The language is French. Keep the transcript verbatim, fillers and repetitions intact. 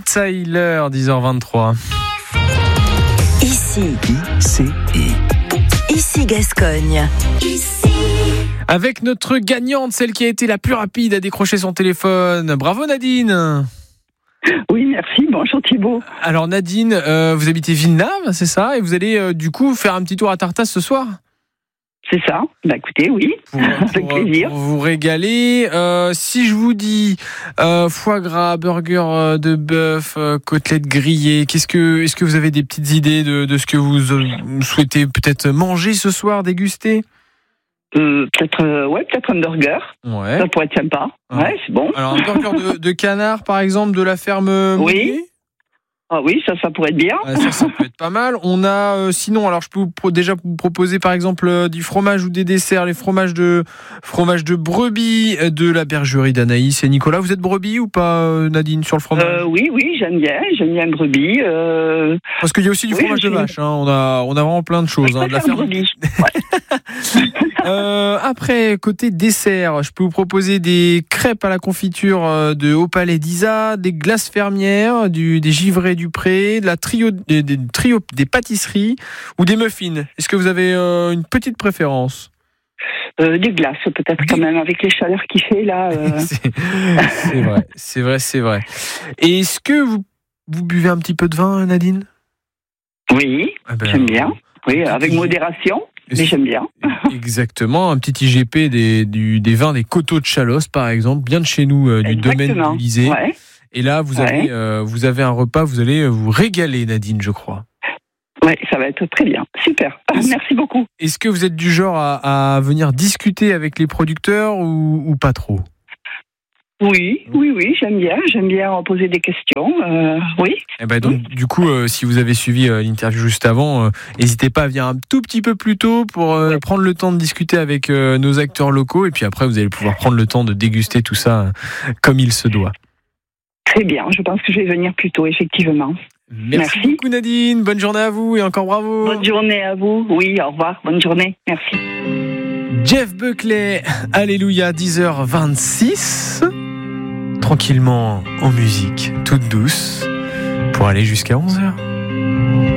Tyler, dix heures vingt-trois. Ici, I C I. ici Gascogne. Ici. Avec notre gagnante, celle qui a été la plus rapide à décrocher son téléphone. Bravo Nadine. Oui, merci. Bonjour Thibaut. Alors Nadine, euh, vous habitez Villeneuve, c'est ça? Et vous allez euh, du coup faire un petit tour à Tartas ce soir? C'est ça. Bah écoutez, oui, pour, avec pour, plaisir. Pour vous régaler. Euh, si je vous dis euh, foie gras, burger de bœuf, euh, côtelettes grillées, qu'est-ce que, est-ce que vous avez des petites idées de, de ce que vous euh, souhaitez peut-être manger ce soir, déguster? Euh, peut-être, euh, ouais, peut-être un burger. Ouais. Ça pourrait être sympa. Ouais, ouais c'est bon. Alors un burger de, de canard, par exemple, de la ferme. Oui. Meunier. Ah oui, ça, ça pourrait être bien. Ah, ça, ça peut être pas mal. On a, euh, sinon, alors je peux vous pro- déjà vous proposer par exemple euh, du fromage ou des desserts, les fromages de fromage de brebis euh, de la bergerie d'Anaïs et Nicolas. Vous êtes brebis ou pas, euh, Nadine, sur le fromage? Euh, oui, oui, j'aime bien, j'aime bien brebis. Euh... Parce qu'il y a aussi du oui, fromage de suis... vache. Hein. On a, on a vraiment plein de choses. Je Hein, de la préfère ferme. brebis. Ouais. euh, après, côté dessert, je peux vous proposer des crêpes à la confiture euh, de Haut Palais d'Isa, des glaces fermières, du, des givrés du Pré, de la trio, des, des trio, des pâtisseries ou des muffins. Est-ce que vous avez euh, une petite préférence? Euh, des glaces, peut-être quand même, avec les chaleurs qu'il fait là. Euh... c'est, c'est vrai, c'est vrai, c'est vrai. Et est-ce que vous, vous buvez un petit peu de vin, Nadine? Oui, ah ben, j'aime bien. Oui, avec modération, mais j'aime bien. Exactement, un petit I G P des, du, des vins des Coteaux de Chalosse, par exemple, bien de chez nous, euh, du Exactement. domaine du Lysée. Ouais. Et là, vous avez, ouais. euh, vous avez un repas, vous allez vous régaler, Nadine, je crois. Oui, ça va être très bien. Super. Est-ce, Merci beaucoup. Est-ce que vous êtes du genre à, à venir discuter avec les producteurs ou, ou pas trop? Oui, oui, oui, j'aime bien. J'aime bien poser des questions. Euh, oui. Eh ben donc, du coup, euh, si vous avez suivi euh, l'interview juste avant, euh, n'hésitez pas à venir un tout petit peu plus tôt pour euh, ouais. prendre le temps de discuter avec euh, nos acteurs locaux. Et puis après, vous allez pouvoir prendre le temps de déguster tout ça euh, comme il se doit. Très bien. Je pense que je vais venir plus tôt, effectivement. Merci, Merci beaucoup, Nadine. Bonne journée à vous et encore bravo. Bonne journée à vous. Oui, au revoir. Bonne journée. Merci. Jeff Buckley, alléluia, dix heures vingt-six. Tranquillement en musique, toute douce, pour aller jusqu'à onze heures.